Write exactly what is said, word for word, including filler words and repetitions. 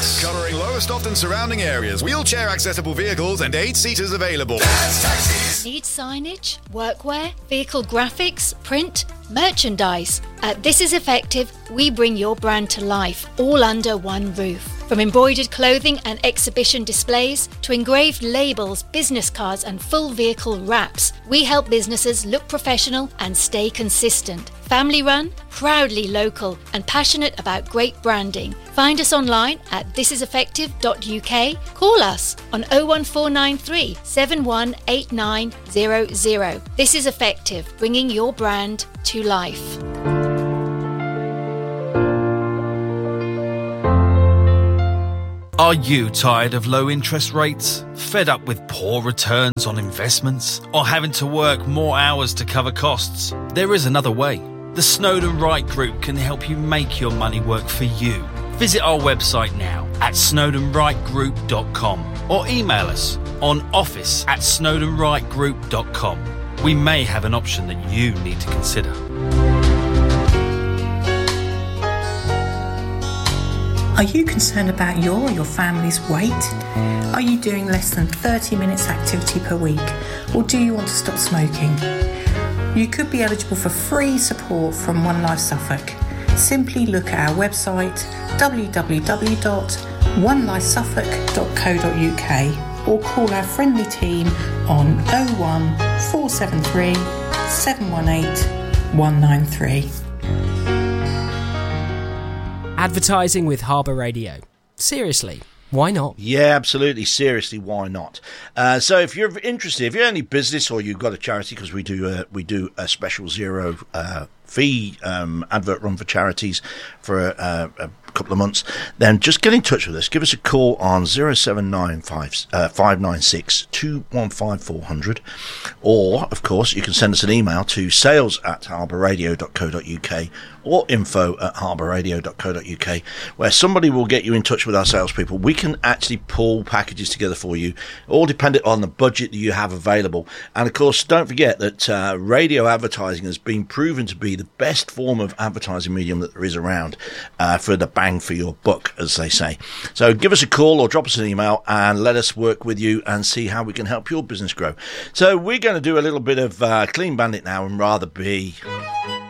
Tax. Covering Lowestoft and surrounding areas. Wheelchair accessible vehicles and eight seaters available. Dad's Taxis. Need signage, workwear, vehicle graphics, print, merchandise? At This Is Effective, we bring your brand to life, all under one roof. From embroidered clothing and exhibition displays to engraved labels, business cards and full vehicle wraps, we help businesses look professional and stay consistent. Family run, proudly local and passionate about great branding. Find us online at this is effective dot U K. Call us on oh one four nine three, seven one eight nine zero zero. This is Effective, bringing your brand to life. Are you tired of low interest rates? Fed up with poor returns on investments? Or having to work more hours to cover costs? There is another way. The Snowden Wright Group can help you make your money work for you. Visit our website now at snowden wright group dot com or email us on office at snowden wright group dot com. We may have an option that you need to consider. Are you concerned about your or your family's weight? Are you doing less than thirty minutes activity per week? Or do you want to stop smoking? You could be eligible for free support from One Life Suffolk. Simply look at our website w w w dot one life suffolk dot co dot U K or call our friendly team on oh one four seven three, seven one eight, one nine three. Advertising with Harbour Radio. Seriously, why not? Yeah, absolutely. Seriously, why not? Uh, so if you're interested, if you're any business or you've got a charity, because we do a, we do a special zero uh, fee um, advert run for charities for a, a couple of months, then just get in touch with us. Give us a call on oh seven nine five, uh, five nine six, two one five four hundred, or of course you can send us an email to sales at harbour radio dot co dot U K or info at harbour radio dot co dot U K, where somebody will get you in touch with our salespeople. We can actually pull packages together for you, all dependent on the budget that you have available. And of course, don't forget that uh, radio advertising has been proven to be the best form of advertising medium that there is around uh, for the bang for your buck, as they say. So give us a call or drop us an email and let us work with you and see how we can help your business grow. So we're going to do a little bit of uh, Clean Bandit now and rather be...